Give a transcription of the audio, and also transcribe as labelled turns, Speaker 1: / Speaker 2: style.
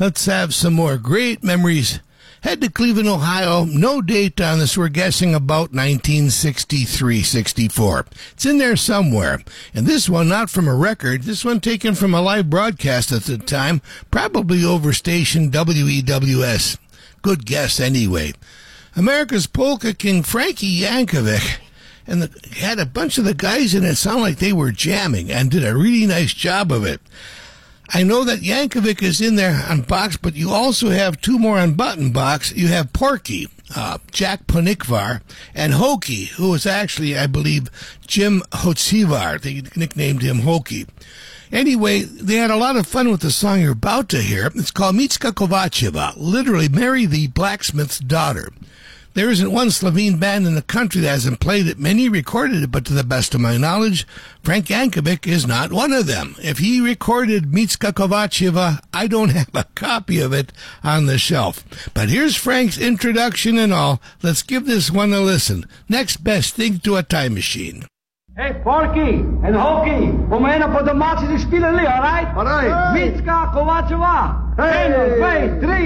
Speaker 1: Let's have some more great memories. Head to Cleveland, Ohio. No date on this. We're guessing about 1963-64. It's in there somewhere. And this one, not from a record. This one taken from a live broadcast at the time, probably over station WEWS. Good guess anyway. America's Polka King Frankie Yankovic. And had a bunch of the guys in it sound like they were jamming and did a really nice job of it. I know that Yankovic is in there on box, but you also have two more on button box. You have Porky, Jack Ponikvar, and Hokey, who was actually, I believe, Jim Hotsivar. They nicknamed him Hokey. Anyway, they had a lot of fun with the song you're about to hear. It's called Mitska Kovacheva, literally Mary the Blacksmith's Daughter. There isn't one Slovene band in the country that hasn't played it. Many recorded it, but to the best of my knowledge, Frank Yankovic is not one of them. If he recorded Mitska Kovacheva, I don't have a copy of it on the shelf. But here's Frank's introduction and all. Let's give this one a listen. Next best thing to a time machine.
Speaker 2: Hey, Porky and Hokey, we gaan op de maatje spelen, alright?
Speaker 3: Alright.
Speaker 2: Mitska Kovacheva. 1, 2, 3.